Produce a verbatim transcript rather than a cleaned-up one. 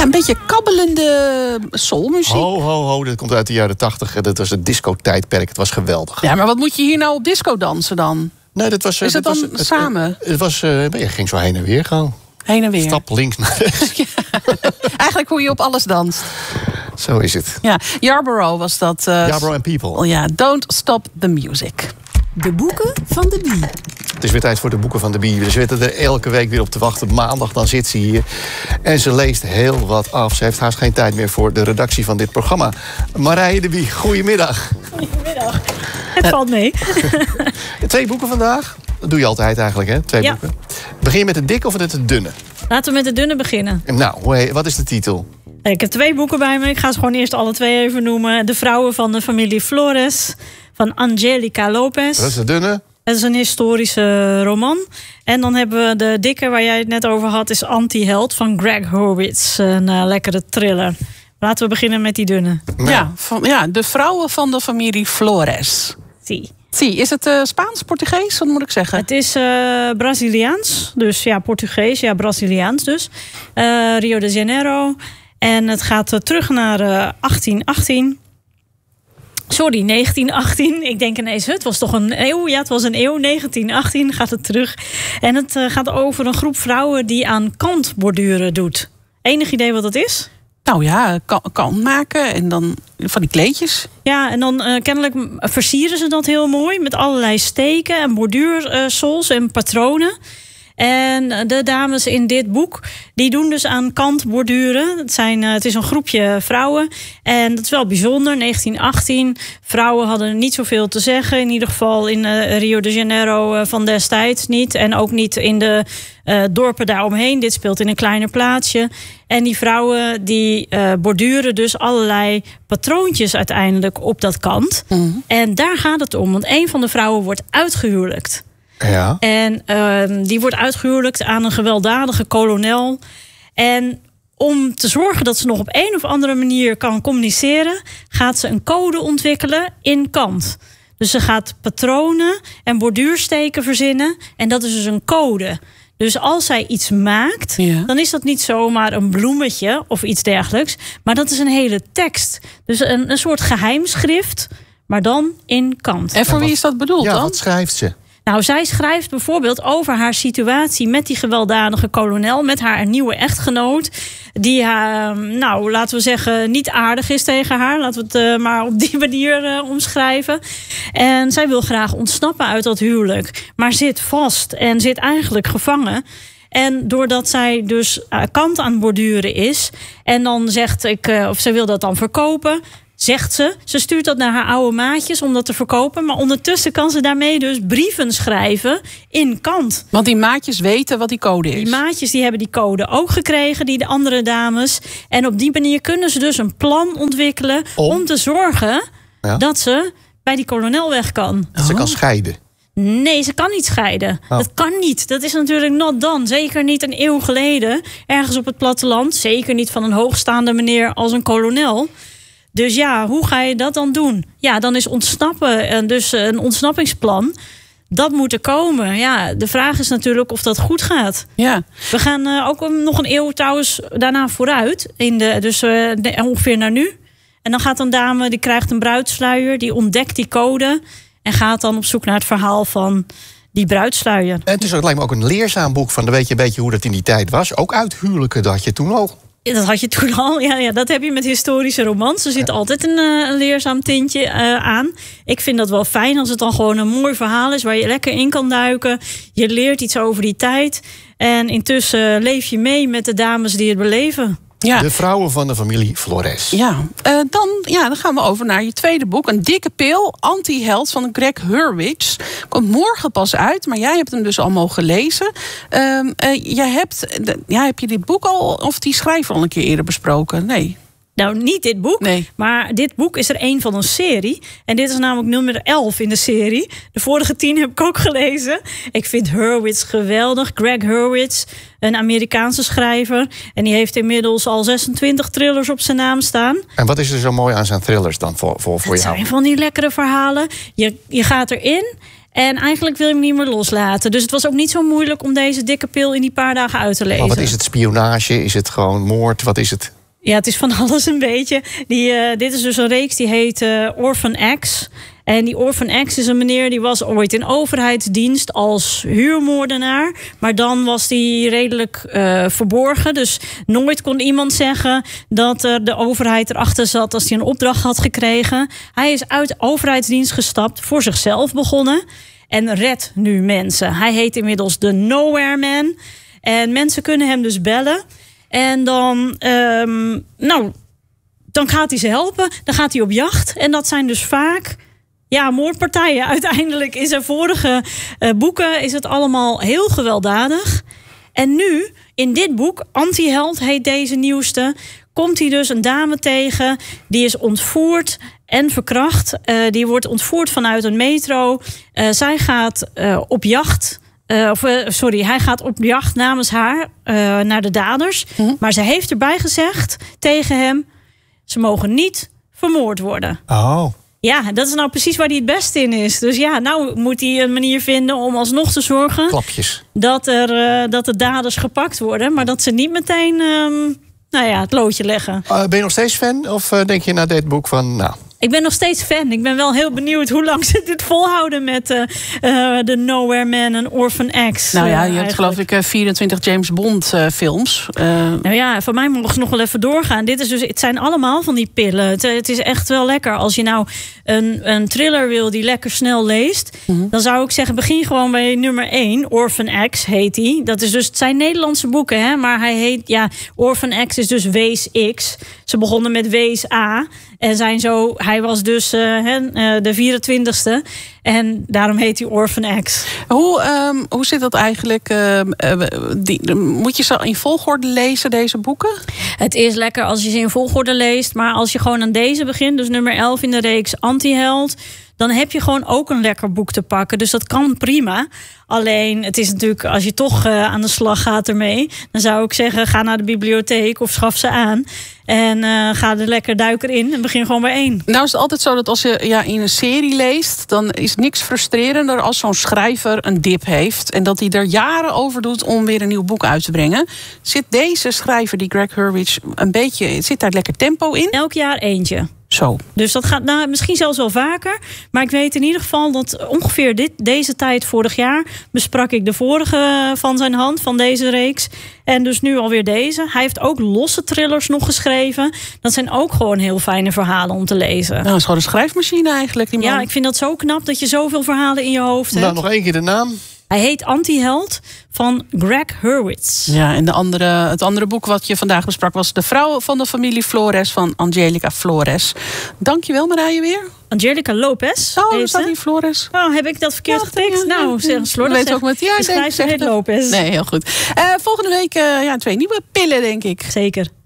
een beetje kabbelende soulmuziek. Ho, ho, ho, dat komt uit de jaren tachtig. Dat was het disco-tijdperk. Het was geweldig. Ja, maar wat moet je hier nou op disco dansen dan? Nee, dat was, Is dat dat dan was, samen? Het, het was, uh, je ging zo heen en weer gewoon. Heen en weer. Stap links naar rechts. Ja. Eigenlijk hoe je op alles danst. Zo is het. Ja, Yarborough was dat. Uh, Yarborough and People. Oh ja, Don't Stop the Music. De boeken van de Bie. Het is weer tijd voor de boeken van de Bie. We zitten er elke week weer op te wachten. Maandag dan zit ze hier. En ze leest heel wat af. Ze heeft haast geen tijd meer voor de redactie van dit programma. Marije de Bie, goedemiddag. Goedemiddag. Het valt mee. Twee boeken vandaag. Dat doe je altijd eigenlijk, hè? Twee ja. boeken. Begin je met de dikke of met de dunne? Laten we met de dunne beginnen. Nou, wat is de titel? Ik heb twee boeken bij me. Ik ga ze gewoon eerst alle twee even noemen. De vrouwen van de familie Flores van Angelica Lopez. Dat is de dunne. Dat is een historische roman. En dan hebben we de dikke waar jij het net over had, is Anti-Held van Greg Hurwitz. Een uh, lekkere thriller. Laten we beginnen met die dunne. Nou. Ja, van, ja, de vrouwen van de familie Flores. Zie. Zie, is het uh, Spaans, Portugees? Wat moet ik zeggen? Het is uh, Braziliaans. Dus ja, Portugees. Ja, Braziliaans dus. Uh, Rio de Janeiro. En het gaat uh, terug naar uh, achttien achttien. Sorry, negentien achttien. Ik denk ineens, het was toch een eeuw? Ja, het was een eeuw. negentien achttien gaat het terug. En het uh, gaat over een groep vrouwen die aan kantborduren doet. Enig idee wat dat is? Nou ja, kant kan maken en dan van die kleedjes. Ja, en dan uh, kennelijk versieren ze dat heel mooi met allerlei steken en borduursols en patronen. En de dames in dit boek, die doen dus aan kantborduren. Het, zijn, uh, het is een groepje vrouwen. En dat is wel bijzonder. negentien achttien. Vrouwen hadden niet zoveel te zeggen. In ieder geval in uh, Rio de Janeiro uh, van destijds niet. En ook niet in de uh, dorpen daaromheen. Dit speelt in een kleiner plaatsje. En die vrouwen die uh, borduren dus allerlei patroontjes uiteindelijk op dat kant. Mm-hmm. En daar gaat het om. Want een van de vrouwen wordt uitgehuwelijkt. Ja. En uh, die wordt uitgehuwelijkt aan een gewelddadige kolonel. En om te zorgen dat ze nog op een of andere manier kan communiceren, gaat ze een code ontwikkelen in Kant. Dus ze gaat patronen en borduursteken verzinnen. En dat is dus een code. Dus als zij iets maakt, ja. dan is dat niet zomaar een bloemetje of iets dergelijks. Maar dat is een hele tekst. Dus een, een soort geheimschrift, maar dan in Kant. En voor wie is dat bedoeld ja, dan? Wat schrijft ze? Nou, zij schrijft bijvoorbeeld over haar situatie met die gewelddadige kolonel, met haar nieuwe echtgenoot, die haar, nou, laten we zeggen, niet aardig is tegen haar. Laten we het uh, maar op die manier uh, omschrijven. En zij wil graag ontsnappen uit dat huwelijk, maar zit vast en zit eigenlijk gevangen. En doordat zij dus uh, kant aan het borduren is en dan zegt ik, uh, of zij wil dat dan verkopen, zegt ze. Ze stuurt dat naar haar oude maatjes om dat te verkopen. Maar ondertussen kan ze daarmee dus brieven schrijven in Kant. Want die maatjes weten wat die code is. Die maatjes die hebben die code ook gekregen, die de andere dames. En op die manier kunnen ze dus een plan ontwikkelen om, om te zorgen ja. dat ze bij die kolonel weg kan. Dat ze kan scheiden. Nee, ze kan niet scheiden. Oh. Dat kan niet. Dat is natuurlijk not done. Zeker niet een eeuw geleden. Ergens op het platteland. Zeker niet van een hoogstaande meneer als een kolonel. Dus ja, hoe ga je dat dan doen? Ja, dan is ontsnappen en dus een ontsnappingsplan. Dat moet er komen. Ja, de vraag is natuurlijk of dat goed gaat. Ja. We gaan uh, ook nog een eeuw trouwens daarna vooruit. In de, dus uh, ongeveer naar nu. En dan gaat een dame, die krijgt een bruidssluier. Die ontdekt die code. En gaat dan op zoek naar het verhaal van die bruidssluier. En het is ook, lijkt me ook een leerzaam boek van, dan weet je een beetje hoe dat in die tijd was. Ook uit huwelijken, dat had je toen ook. Dat had je toen al. Ja, ja, dat heb je met historische romans. Er zit ja. altijd een, uh, een leerzaam tintje uh, aan. Ik vind dat wel fijn als het dan gewoon een mooi verhaal is waar je lekker in kan duiken. Je leert iets over die tijd. En intussen leef je mee met de dames die het beleven. Ja. De vrouwen van de familie Flores. Ja, uh, dan, ja, dan gaan we over naar je tweede boek. Een dikke pil, Anti-Held van Greg Hurwitz. Komt morgen pas uit, maar jij hebt hem dus al mogen lezen. Uh, uh, jij hebt, uh, ja, heb je dit boek al, of die schrijver al een keer eerder besproken? Nee. Nou, niet dit boek, nee. maar dit boek is er één van een serie. En dit is namelijk nummer elf in de serie. De vorige tien heb ik ook gelezen. Ik vind Hurwitz geweldig. Greg Hurwitz, een Amerikaanse schrijver. En die heeft inmiddels al zesentwintig thrillers op zijn naam staan. En wat is er zo mooi aan zijn thrillers dan voor, voor, voor het jou? Het zijn van die lekkere verhalen. Je, je gaat erin En eigenlijk wil je hem niet meer loslaten. Dus het was ook niet zo moeilijk om deze dikke pil in die paar dagen uit te lezen. Maar wat is het? Spionage? Is het gewoon moord? Wat is het? Ja, het is van alles een beetje. Die, uh, dit is dus een reeks die heet uh, Orphan X. En die Orphan X is een meneer die was ooit in overheidsdienst als huurmoordenaar. Maar dan was die redelijk uh, verborgen. Dus nooit kon iemand zeggen dat er de overheid erachter zat als hij een opdracht had gekregen. Hij is uit overheidsdienst gestapt, voor zichzelf begonnen. En redt nu mensen. Hij heet inmiddels de Nowhere Man. En mensen kunnen hem dus bellen. En dan, um, nou, dan gaat hij ze helpen. Dan gaat hij op jacht. En dat zijn dus vaak... Ja, moordpartijen. Uiteindelijk in zijn vorige uh, boeken is het allemaal heel gewelddadig. En nu, in dit boek, Antiheld heet deze nieuwste, komt hij dus een dame tegen. Die is ontvoerd en verkracht. Uh, die wordt ontvoerd vanuit een metro. Uh, zij gaat uh, op jacht. Uh, of, uh, sorry, hij gaat op jacht namens haar uh, naar de daders. Mm-hmm. Maar ze heeft erbij gezegd tegen hem, ze mogen niet vermoord worden. Oh. Ja, dat is nou precies waar hij het beste in is. Dus ja, nou moet hij een manier vinden om alsnog te zorgen... Klapjes. Dat, er, uh, dat de daders gepakt worden. Maar dat ze niet meteen um, nou ja, het loodje leggen. Uh, ben je nog steeds fan? Of uh, denk je na dit boek van... nou? Ik ben nog steeds fan. Ik ben wel heel benieuwd hoe lang ze dit volhouden met uh, uh, de Nowhere Man en Orphan X. Nou ja, je uh, hebt geloof ik vierentwintig James Bond uh, films. Uh... Nou ja, voor mij mogen ze nog wel even doorgaan. Dit is dus, het zijn allemaal van die pillen. Het, het is echt wel lekker. Als je nou een, een thriller wil die lekker snel leest, mm-hmm. dan zou ik zeggen, begin gewoon bij nummer één. Orphan X heet hij. Dat is dus, het zijn Nederlandse boeken, hè? Maar hij heet, ja, Orphan X is dus Wees X. Ze begonnen met Wees A. En zijn zo, hij was dus uh, he, de vierentwintigste. En daarom heet hij Orphan X. Hoe, um, hoe zit dat eigenlijk? Uh, uh, die, moet je ze in volgorde lezen, deze boeken? Het is lekker als je ze in volgorde leest. Maar als je gewoon aan deze begint, dus nummer elf in de reeks Antiheld, dan heb je gewoon ook een lekker boek te pakken. Dus dat kan prima. Alleen, het is natuurlijk, als je toch uh, aan de slag gaat ermee, dan zou ik zeggen, ga naar de bibliotheek of schaf ze aan. En uh, ga er lekker duiker in en begin gewoon bij één. Nou is het altijd zo dat als je ja, in een serie leest, dan is niks frustrerender als zo'n schrijver een dip heeft. En dat hij er jaren over doet om weer een nieuw boek uit te brengen. Zit deze schrijver, die Greg Hurwitz, een beetje, zit daar lekker tempo in? Elk jaar eentje. Zo. Dus dat gaat nou, misschien zelfs wel vaker. Maar ik weet in ieder geval dat ongeveer dit, deze tijd vorig jaar besprak ik de vorige van zijn hand, van deze reeks. En dus nu alweer deze. Hij heeft ook losse thrillers nog geschreven. Dat zijn ook gewoon heel fijne verhalen om te lezen. Nou, dat is gewoon een schrijfmachine eigenlijk. Die man. Ja, ik vind dat zo knap dat je zoveel verhalen in je hoofd hebt. Nou, nog één keer de naam. Hij heet Antiheld van Greg Hurwitz. Ja, en de andere, het andere boek wat je vandaag besprak was De Vrouw van de Familie Flores van Angelica Flores. Dankjewel, Marije, weer. Angelica Lopez. Oh, is dat niet Flores? Oh, heb ik dat verkeerd ja, getikt? Ja, nou, zeg een slordig. Weet ook met ja, de schrijfster heet Lopez. Nee, heel goed. Uh, volgende week uh, ja, twee nieuwe pillen, denk ik. Zeker.